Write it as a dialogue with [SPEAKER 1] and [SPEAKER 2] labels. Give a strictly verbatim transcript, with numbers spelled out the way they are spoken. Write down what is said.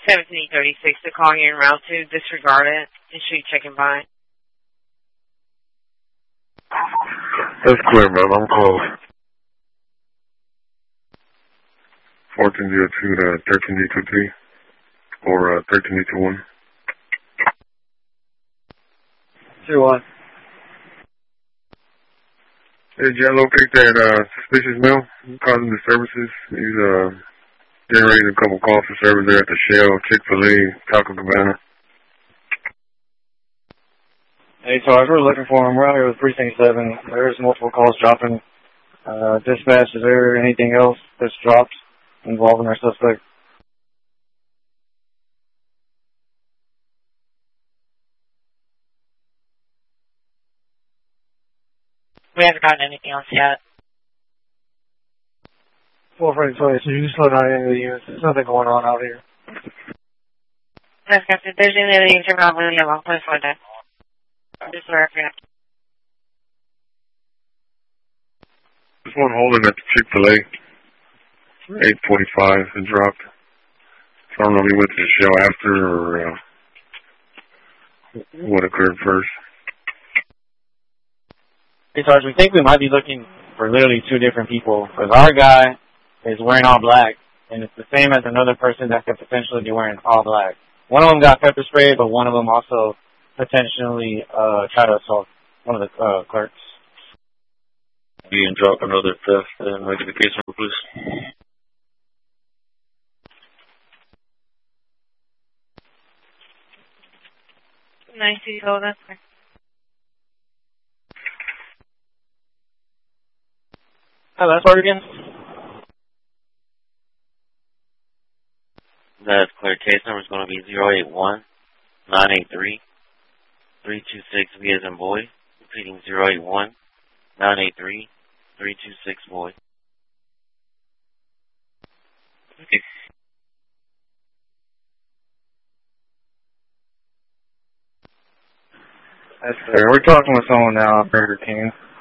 [SPEAKER 1] seventeen thirty-six, they're calling you in route two. Disregard it. Make sure you check and buy.
[SPEAKER 2] That's clear, man. I'm close. fourteen oh two to thirteen D two three or uh, thirteen D two one.
[SPEAKER 3] two one.
[SPEAKER 2] Hey, did you locate that uh, suspicious male causing disturbances? He's uh, generating a couple calls for service there at the Shell, Chick-fil-A, Taco Cabana.
[SPEAKER 3] Hey, Sarge, we're looking for him. We're out here with Precinct seven. There's multiple calls dropping. Uh, dispatch, is there anything else that's dropped involving our suspect?
[SPEAKER 1] We haven't gotten anything else yet.
[SPEAKER 3] Well, Freddie, sorry, so you just slow down into the units. There's nothing going on out here.
[SPEAKER 1] Yes, Captain. There's any other user probably a long place for that. Just verifying.
[SPEAKER 2] There's one holding at the Chick-fil-A. eight forty-five and dropped. So I don't know if he went to the Shell after or uh, what occurred first.
[SPEAKER 3] Hey, Sarge, we think we might be looking for literally two different people. Because our guy is wearing all black, and it's the same as another person that could potentially be wearing all black. One of them got pepper sprayed, but one of them also potentially uh, tried to assault one of the uh, clerks.
[SPEAKER 4] You can drop another theft and make it a case number, please.
[SPEAKER 1] Nice to go, that's fine.
[SPEAKER 3] Hi, that's Sarge again.
[SPEAKER 4] That's clear. Case number is going to be zero eight one nine eight three three two six V as in boy. Repeating zero eight one nine eight three three two six boy. Okay.
[SPEAKER 3] That's fair. We're talking with someone now, Burger King.